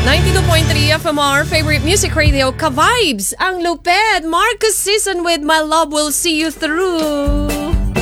92.3 FMR, favorite music radio, Ka-Vibes, ang lupet, Marcus Season with My Love Will See You Through.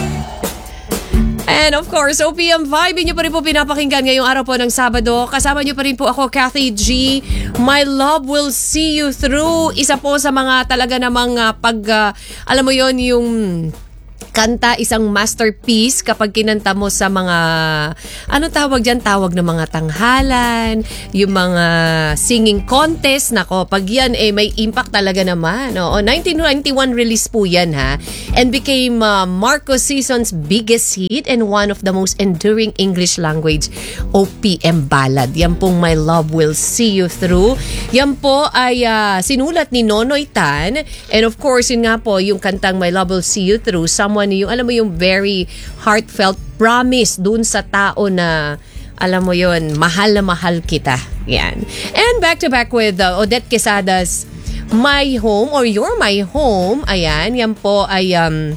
And of course, OPM Vibe, nyo pa rin po pinapakinggan ngayong araw po ng Sabado. Kasama nyo pa rin po ako, Kathy G. My Love Will See You Through. Isa po sa mga talaga namang alam mo yon yung kanta, isang masterpiece kapag kinanta mo sa mga, ano tawag dyan? Tawag ng mga tanghalan, yung mga singing contest. Nako, pag yan, may impact talaga naman. 1991 release po yan, ha? And became Marcos Season's biggest hit and one of the most enduring English language OPM ballad. Yan pong My Love Will See You Through. Yan po ay sinulat ni Nonoy Tan. And of course, yun nga po, yung kantang My Love Will See You Through, someone yung, alam mo, yung very heartfelt promise dun sa tao na, alam mo yun, mahal na mahal kita. Yan. And back to back with Odette Quesada's My Home or You're My Home. Ayan, yan po ay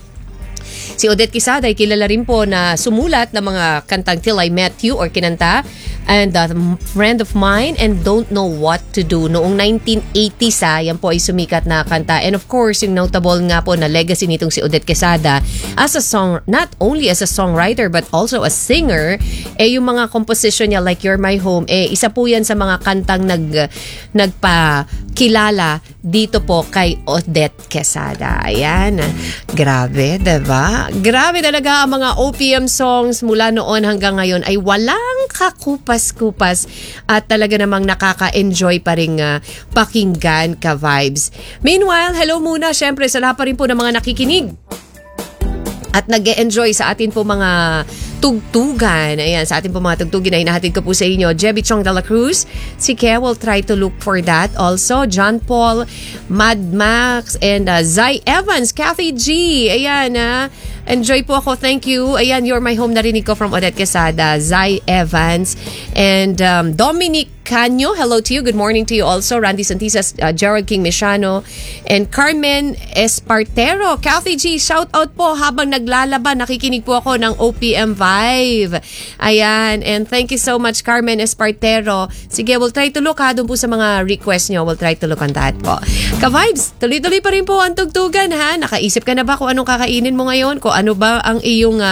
si Odette Quesada ay kilala rin po na sumulat ng mga kantang Till I Met You or kinanta, and Friend of Mine and Don't Know What to Do. Noong 1980s, yan po ay sumikat na kanta. And of course, yung notable nga po na legacy nitong si Odette Quesada as a not only as a songwriter but also a singer, yung mga composition niya like You're My Home, isa po yan sa mga kantang nagpakilala dito po kay Odette Quesada. Ayan. Grabe, diba? Grabe talaga ang mga OPM songs mula noon hanggang ngayon ay walang kakupas-kupas at talaga namang nakaka-enjoy pa rin pakinggan, Ka-Vibes. Meanwhile, hello muna syempre sa lahat pa rin po ng mga nakikinig at nag-e-enjoy sa atin po mga tugtugan. Ayan, sa atin po mga tugtugin na hinahatid ko po sa inyo. Jebby Chong de la Cruz, si Kea will try to look for that. Also, John Paul, Mad Max, and Zai Evans, Kathy G. Ayan, enjoy po ako. Thank you. Ayan, You're My Home narinig ko from Odette Quesada, Zai Evans, and Dominic Canyo, hello to you. Good morning to you also. Randy Santisas, Gerald King Mesiano, and Carmen Espartero. Kathy G, shout out po habang naglalaban. Nakikinig po ako ng OPM Vibe. Ayan, and thank you so much, Carmen Espartero. Sige, we'll try to look doon po sa mga request nyo. We'll try to look on that po. Ka-Vibes, tuloy-tuloy pa rin po ang tugtugan, ha? Nakaisip ka na ba kung anong kakainin mo ngayon? Kung ano ba ang iyong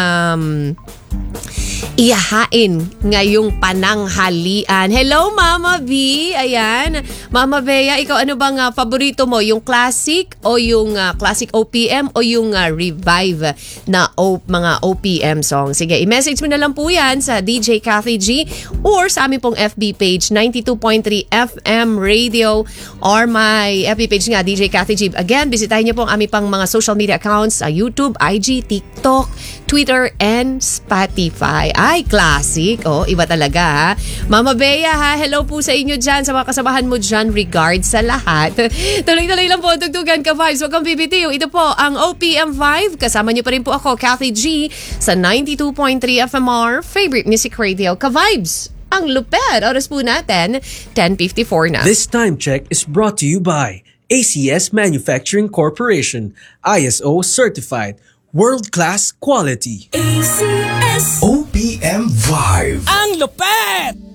iyahain ngayong pananghalian. Hello, Mama V. Ayan. Mama Bea, ikaw ano bang paborito mo? Yung classic o yung classic OPM o yung revive na mga OPM song? Sige, i-message mo na lang po yan sa DJ Kathy G or sa aming pong FB page 92.3 FM Radio or my FB page nga DJ Kathy G. Again, bisitahin niyo po ang aming pang mga social media accounts, YouTube, IG, TikTok, Twitter, and Spotify. Ay, classic. Iba talaga, ha? Mama Bea, ha? Hello po sa inyo dyan, sa mga kasamahan mo dyan. Regards sa lahat. Tuloy-tuloy lang po ang tugtugan, Ka-Vibes. Huwag kang bibitiw. Ito po ang OPM Vibe. Kasama niyo pa rin po ako, Kathy G, sa 92.3 FMR, favorite music radio, Ka-Vibes. Ang lupet. Oras po natin, 10:54 na. This time check is brought to you by ACS Manufacturing Corporation, ISO certified, world-class quality. ACS OPM Vibe. Ang lupet!